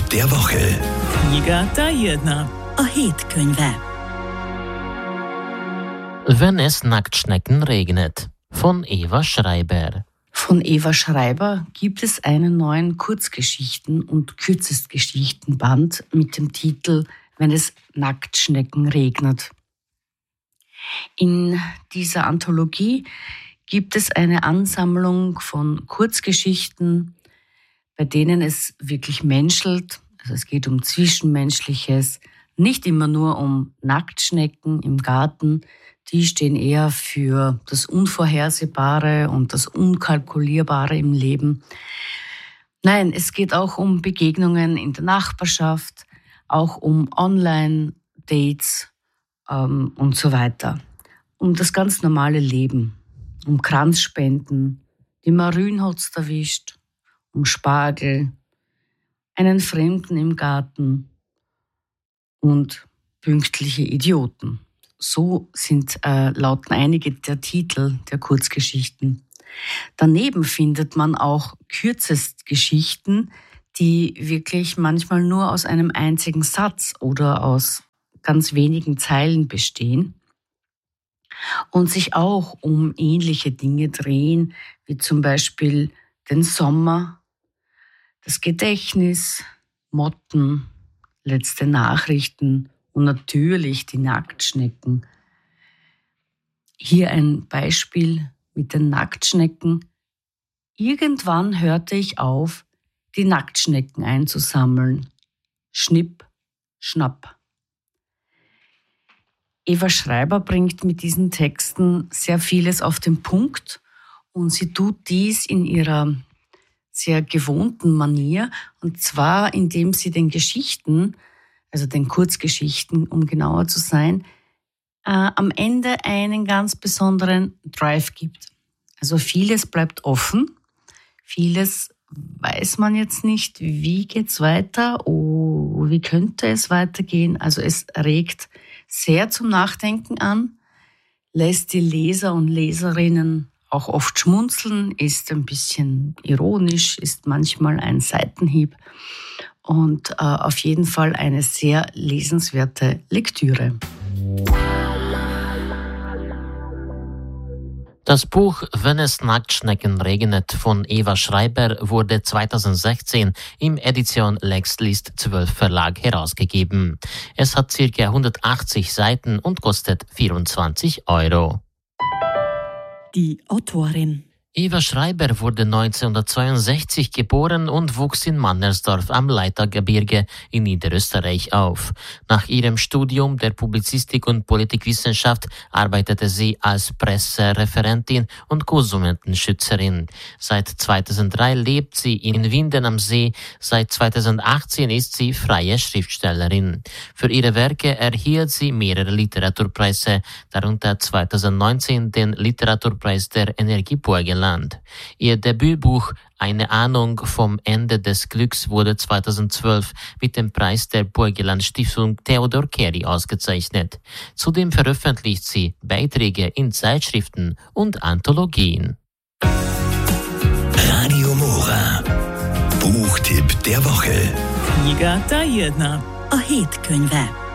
der Woche. Nyigata jedna. A hétkönyve. Wenn es Nacktschnecken regnet. Von Eva Schreiber. Von Eva Schreiber gibt es einen neuen Kurzgeschichten- und Kürzestgeschichtenband mit dem Titel Wenn es Nacktschnecken regnet. In dieser Anthologie gibt es eine Ansammlung von Kurzgeschichten, bei denen es wirklich menschelt. Also es geht um Zwischenmenschliches, nicht immer nur um Nacktschnecken im Garten. Die stehen eher für das Unvorhersehbare und das Unkalkulierbare im Leben. Nein, es geht auch um Begegnungen in der Nachbarschaft, auch um Online-Dates und so weiter. Um das ganz normale Leben, um Kranzspenden, die Marün hat's erwischt, um Spargel, einen Fremden im Garten und pünktliche Idioten. So lauten einige der Titel der Kurzgeschichten. Daneben findet man auch Kürzestgeschichten, die wirklich manchmal nur aus einem einzigen Satz oder aus ganz wenigen Zeilen bestehen und sich auch um ähnliche Dinge drehen, wie zum Beispiel den Sommer, das Gedächtnis, Motten, letzte Nachrichten und natürlich die Nacktschnecken. Hier ein Beispiel mit den Nacktschnecken. Irgendwann hörte ich auf, die Nacktschnecken einzusammeln. Schnipp, schnapp. Eva Schreiber bringt mit diesen Texten sehr vieles auf den Punkt und sie tut dies in ihrer sehr gewohnten Manier, und zwar indem sie den Geschichten, also den Kurzgeschichten, um genauer zu sein, am Ende einen ganz besonderen Drive gibt. Also vieles bleibt offen, vieles weiß man jetzt nicht, wie geht's weiter, wie könnte es weitergehen. Also es regt sehr zum Nachdenken an, lässt die Leser und Leserinnen auch oft schmunzeln, ist ein bisschen ironisch, ist manchmal ein Seitenhieb und auf jeden Fall eine sehr lesenswerte Lektüre. Das Buch Wenn es Nacktschnecken regnet von Eva Schreiber wurde 2016 im Edition Lexlist 12 Verlag herausgegeben. Es hat ca. 180 Seiten und kostet 24 €. Die Autorin. Eva Schreiber wurde 1962 geboren und wuchs in Mannersdorf am Leitergebirge in Niederösterreich auf. Nach ihrem Studium der Publizistik und Politikwissenschaft arbeitete sie als Pressereferentin und Konsumentenschützerin. Seit 2003 lebt sie in Winden am See. Seit 2018 ist sie freie Schriftstellerin. Für ihre Werke erhielt sie mehrere Literaturpreise, darunter 2019 den Literaturpreis der Energie Burgenland. Ihr Debütbuch Eine Ahnung vom Ende des Glücks wurde 2012 mit dem Preis der Burgenland Stiftung Theodor Keri ausgezeichnet. Zudem veröffentlicht sie Beiträge in Zeitschriften und Anthologien. Radio Mora. Buchtipp der Woche. Nyigata jedna. A hétkönyve.